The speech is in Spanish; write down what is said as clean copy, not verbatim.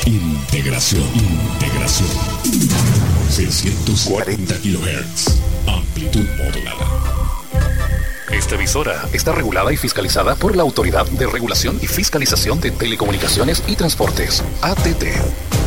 Integración. 640 kHz. Amplitud modulada. Esta emisora está regulada y fiscalizada por la Autoridad de Regulación y Fiscalización de Telecomunicaciones y Transportes, ATT.